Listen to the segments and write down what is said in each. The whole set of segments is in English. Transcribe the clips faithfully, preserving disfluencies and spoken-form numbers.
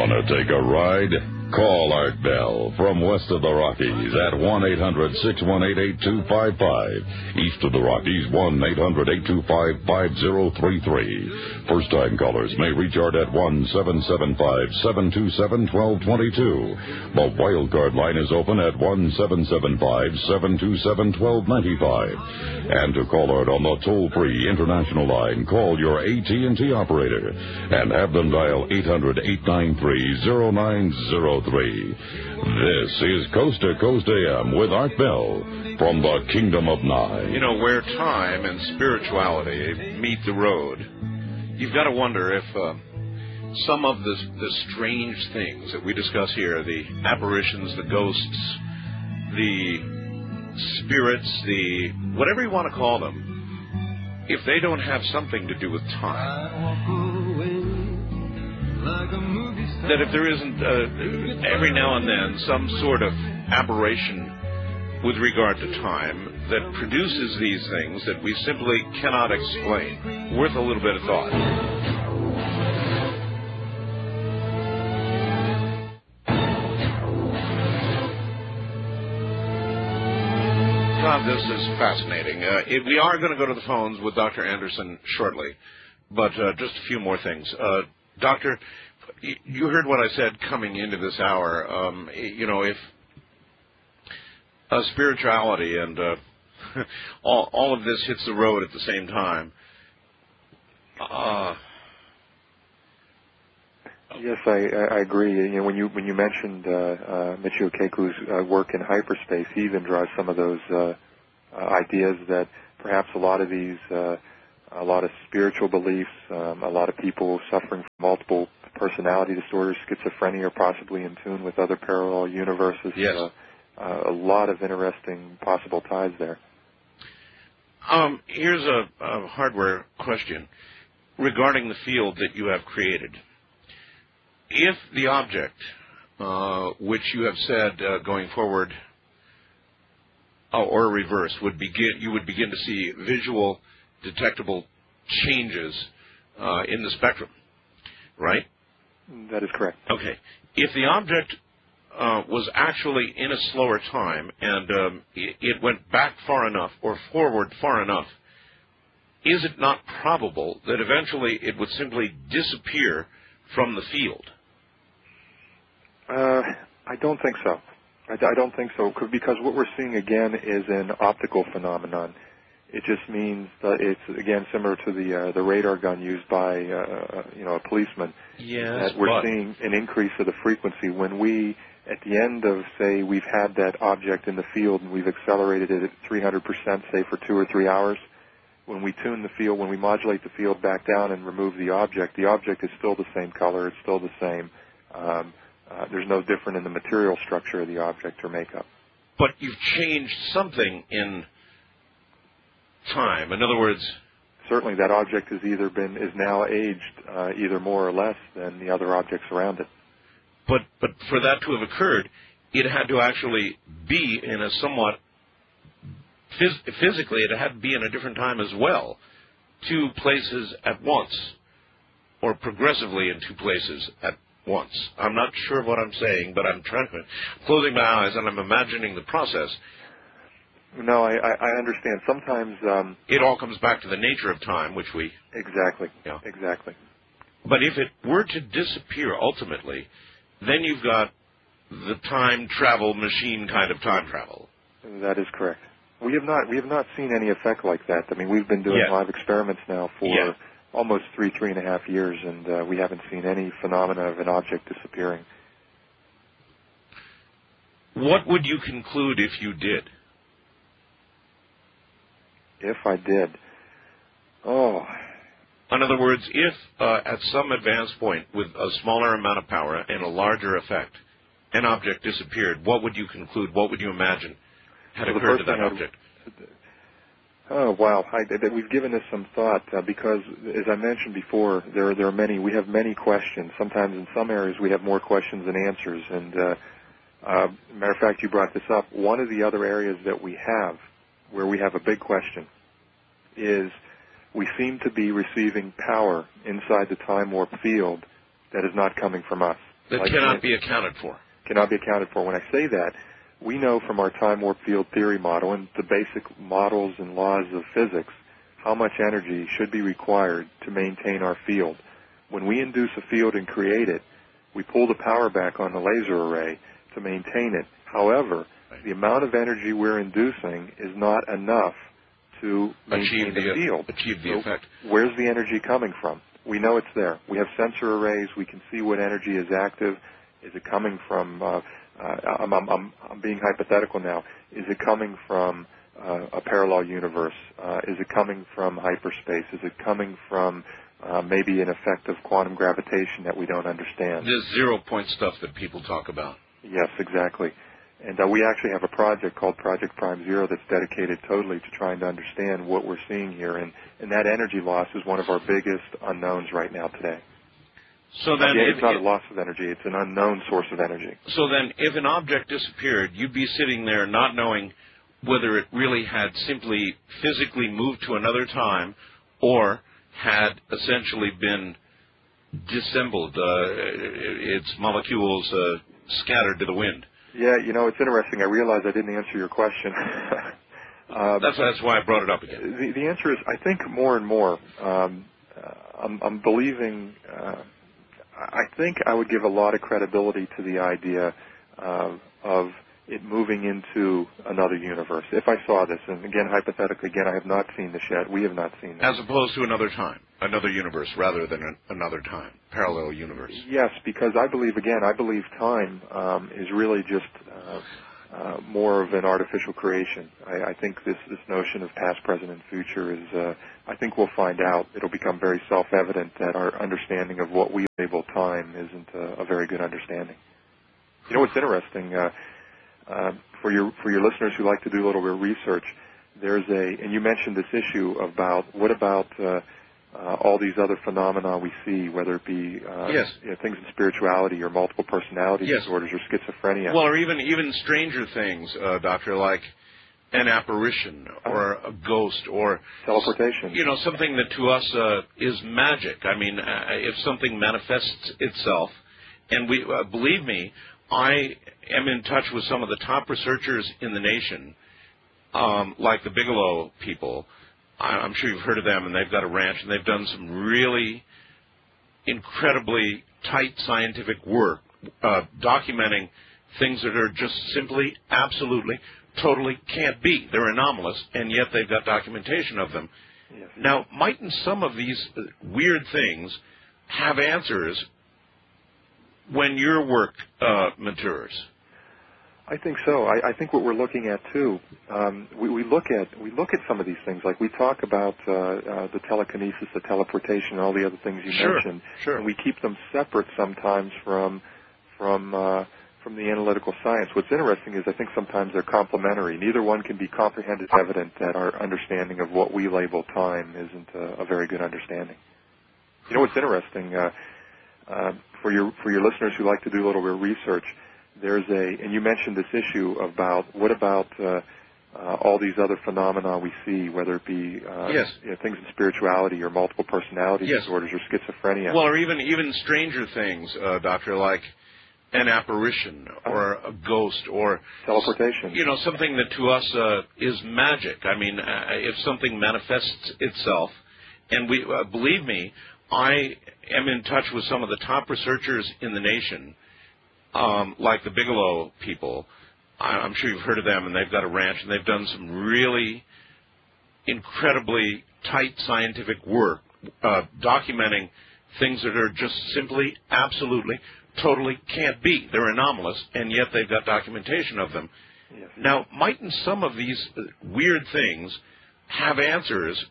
Want to take a ride? Call Art Bell from west of the Rockies at one eight hundred, six one eight, eight two five five. East of the Rockies, one eight hundred, eight two five, five zero three three. First-time callers may reach Art at one seven seven five, seven two seven, one two two two. The wildcard line is open at one seven seven five, seven two seven, one two nine five. And to call Art on the toll-free international line, call your A T and T operator and have them dial eight hundred, eight nine three, zero nine zero three. This is Coast to Coast A M with Art Bell from the Kingdom of Nye. You know, where time and spirituality meet the road, you've got to wonder if uh, some of the, the strange things that we discuss here, the apparitions, the ghosts, the spirits, the whatever you want to call them, if they don't have something to do with time, that if there isn't uh, every now and then some sort of aberration with regard to time that produces these things that we simply cannot explain, worth a little bit of thought. God, this is fascinating. Uh, it, we are going to go to the phones with Doctor Anderson shortly, but uh, just a few more things. Uh, Doctor, you heard what I said coming into this hour. Um, you know, if uh, spirituality and uh, all, all of this hits the road at the same time. Uh, yes, I, I agree. You know, when you when you mentioned uh, uh, Michio Kaku's uh, work in hyperspace, he even draws some of those uh, uh, ideas that perhaps a lot of these. Uh, A lot of spiritual beliefs, um, a lot of people suffering from multiple personality disorders, schizophrenia, possibly in tune with other parallel universes. Yes. Uh, uh, a lot of interesting possible ties there. Um, here's a, a hardware question regarding the field that you have created. If the object, uh, which you have said uh, going forward, uh, or reverse, would begin, you would begin to see visual detectable changes uh, in the spectrum, right? That is correct. Okay. If the object uh, was actually in a slower time and um, it, it went back far enough or forward far enough, is it not probable that eventually it would simply disappear from the field? Uh, I don't think so. I, I don't think so, because what we're seeing again is an optical phenomenon. It just means that it's, again, similar to the uh, the radar gun used by, uh, you know, a policeman. Yes, that we're but seeing an increase of the frequency. When we, at the end of, say, we've had that object in the field and we've accelerated it at three hundred percent, say, for two or three hours, when we tune the field, when we modulate the field back down and remove the object, the object is still the same color, it's still the same. Um, uh, there's no different in the material structure of the object or makeup. But you've changed something in time. In other words, certainly that object has either been is now aged uh, either more or less than the other objects around it. But but for that to have occurred, it had to actually be in a somewhat phys- physically it had to be in a different time as well, two places at once, or progressively in two places at once. I'm not sure what I'm saying, but I'm trying to closing my eyes and I'm imagining the process. No, I, I understand. Sometimes um, it all comes back to the nature of time, which we exactly, yeah. exactly. But if it were to disappear ultimately, then you've got the time travel machine kind of time travel. That is correct. We have not we have not seen any effect like that. I mean, we've been doing yeah. live experiments now for yeah. almost three three and a half years, and uh, we haven't seen any phenomena of an object disappearing. What would you conclude if you did? If I did, oh. In other words, if uh, at some advanced point with a smaller amount of power and a larger effect, an object disappeared, what would you conclude? What would you imagine had well, occurred to that object? Oh, wow. I, we've given this some thought uh, because, as I mentioned before, there, there are many, we have many questions. Sometimes in some areas we have more questions than answers. And, uh, uh, matter of fact, you brought this up. One of the other areas that we have where we have a big question is we seem to be receiving power inside the time warp field that is not coming from us. That like cannot be accounted for. Cannot be accounted for. When I say that, we know from our time warp field theory model and the basic models and laws of physics how much energy should be required to maintain our field. When we induce a field and create it, we pull the power back on the laser array to maintain it. However, the amount of energy we're inducing is not enough to maintain achieve the, the field. Achieve the so effect. Where's the energy coming from? We know it's there. We have sensor arrays. We can see what energy is active. Is it coming from, uh, uh, I'm, I'm, I'm, I'm being hypothetical now, is it coming from uh, a parallel universe? Uh, is it coming from hyperspace? Is it coming from uh, maybe an effect of quantum gravitation that we don't understand? This zero-point stuff that people talk about. Yes, exactly. And uh, we actually have a project called Project Prime Zero that's dedicated totally to trying to understand what we're seeing here. And, and that energy loss is one of our biggest unknowns right now today. So then, yeah, if, it's not if, a loss of energy. It's an unknown source of energy. So then, if an object disappeared, you'd be sitting there not knowing whether it really had simply physically moved to another time or had essentially been dissembled, uh, its molecules uh, scattered to the wind. Yeah, you know, it's interesting. I realize I didn't answer your question. um, that's, that's why I brought it up again. The, the answer is, I think more and more, um, uh, I'm, I'm believing... Uh, I think I would give a lot of credibility to the idea uh, of it moving into another universe. If I saw this, and again, hypothetically, again, I have not seen this yet. We have not seen this. As opposed to another time, another universe, rather than an, another time, parallel universe. Yes, because I believe, again, I believe time um, is really just uh, uh, more of an artificial creation. I, I think this, this notion of past, present, and future is, uh, I think we'll find out. It'll become very self-evident that our understanding of what we label time isn't a, a very good understanding. You know what's interesting? Uh, uh, for your for your listeners who like to do a little bit of research, there's a, and you mentioned this issue about what about uh, uh, all these other phenomena we see, whether it be uh, yes. you know, things in spirituality or multiple personality yes. disorders or schizophrenia. Well, or even even stranger things, uh, Doctor, like an apparition or a ghost or teleportation. You know, something that to us uh, is magic. I mean, uh, if something manifests itself, and we uh, believe me, I am in touch with some of the top researchers in the nation, um, like the Bigelow people. I, I'm sure you've heard of them, and they've got a ranch, and they've done some really incredibly tight scientific work uh, documenting things that are just simply, absolutely, totally can't be. They're anomalous, and yet they've got documentation of them. Yes. Now, mightn't some of these weird things have answers when your work uh, matures? I think so. I, I think what we're looking at too, um, we, we look at we look at some of these things. Like we talk about uh, uh, the telekinesis, the teleportation, and all the other things you sure, mentioned, sure. and we keep them separate sometimes from from uh, from the analytical science. What's interesting is I think sometimes they're complementary. Neither one can be comprehended evident that our understanding of what we label time isn't a, a very good understanding. You know what's interesting? Uh, uh, for your for your listeners who like to do a little bit of research, there's a, and you mentioned this issue about what about uh, uh, all these other phenomena we see, whether it be uh, yes. you know, things in spirituality or multiple personality yes. disorders or schizophrenia. Well, or even even stranger things, uh, Doctor, like an apparition or a ghost or teleportation. You know, something that to us uh, is magic. I mean, uh, if something manifests itself, and we uh, believe me, I am in touch with some of the top researchers in the nation, um, like the Bigelow people. I, I'm sure you've heard of them, and they've got a ranch, and they've done some really incredibly tight scientific work uh, documenting things that are just simply, absolutely, totally can't be. They're anomalous, and yet they've got documentation of them. Yes. Now, mightn't some of these weird things have answers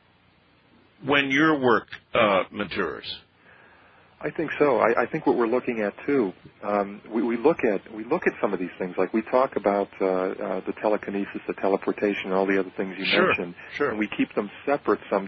when your work uh, matures? I think so. I, I think what we're looking at too, um, we, we look at we look at some of these things. Like we talk about uh, uh, the telekinesis, the teleportation, and all the other things you sure, mentioned, sure. and we keep them separate sometimes